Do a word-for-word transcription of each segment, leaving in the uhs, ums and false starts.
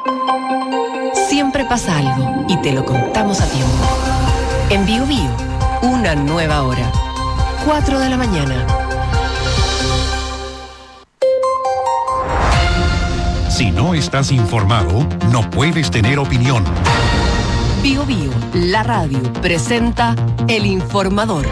Siempre pasa algo y te lo contamos a tiempo. En Bio Bio, una nueva hora. cuatro de la mañana. Si no estás informado, no puedes tener opinión. Bio Bio, la radio, presenta El Informador.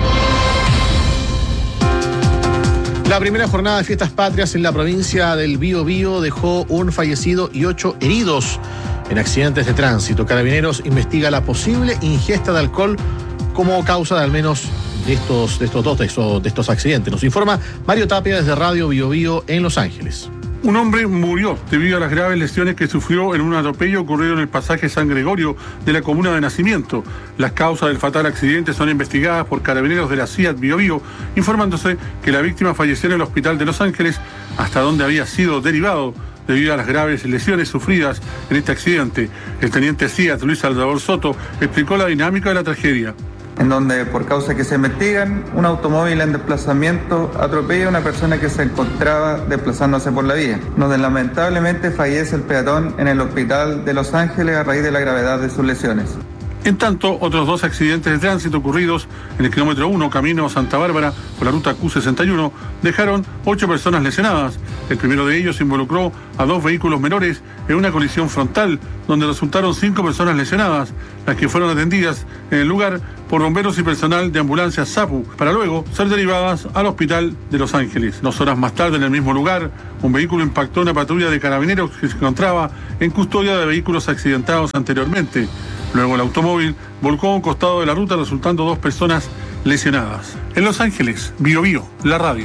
La primera jornada de fiestas patrias en la provincia del Biobío dejó un fallecido y ocho heridos en accidentes de tránsito. Carabineros investiga la posible ingesta de alcohol como causa de al menos de estos, de estos dos de estos, de estos accidentes. Nos informa Mario Tapia desde Radio Biobío en Los Ángeles. Un hombre murió debido a las graves lesiones que sufrió en un atropello ocurrido en el pasaje San Gregorio de la comuna de Nacimiento. Las causas del fatal accidente son investigadas por carabineros de la C I A T Biobío, informándose que la víctima falleció en el hospital de Los Ángeles, hasta donde había sido derivado debido a las graves lesiones sufridas en este accidente. El teniente C I A T Luis Salvador Soto explicó la dinámica de la tragedia. En donde, por causa que se investigan, un automóvil en desplazamiento atropella a una persona que se encontraba desplazándose por la vía, donde lamentablemente fallece el peatón en el hospital de Los Ángeles a raíz de la gravedad de sus lesiones. En tanto, otros dos accidentes de tránsito ocurridos en el kilómetro uno, camino a Santa Bárbara, por la ruta Q sesenta y uno, dejaron ocho personas lesionadas. El primero de ellos involucró a dos vehículos menores en una colisión frontal, donde resultaron cinco personas lesionadas, las que fueron atendidas en el lugar por bomberos y personal de ambulancia SAPU, para luego ser derivadas al hospital de Los Ángeles. Dos horas más tarde, en el mismo lugar, un vehículo impactó una patrulla de carabineros que se encontraba en custodia de vehículos accidentados anteriormente. Luego el automóvil volcó a un costado de la ruta, resultando dos personas lesionadas. En Los Ángeles, Biobío, la radio.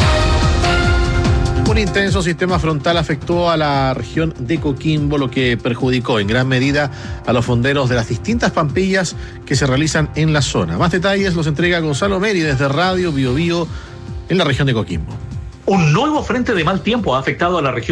Un intenso sistema frontal afectó a la región de Coquimbo, lo que perjudicó en gran medida a los fonderos de las distintas pampillas que se realizan en la zona. Más detalles los entrega Gonzalo Meri desde Radio Biobío en la región de Coquimbo. Un nuevo frente de mal tiempo ha afectado a la región